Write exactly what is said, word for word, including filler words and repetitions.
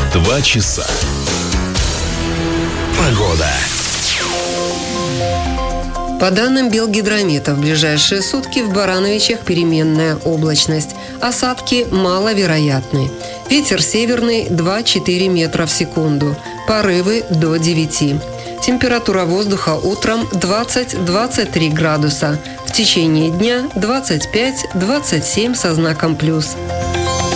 Два часа. Погода. По данным Белгидромета, в ближайшие сутки в Барановичах переменная облачность. Осадки маловероятны. Ветер северный два-четыре метра в секунду. Порывы до девяти. Температура воздуха утром двадцать-двадцать три градуса. В течение дня двадцать пять-двадцать семь со знаком плюс.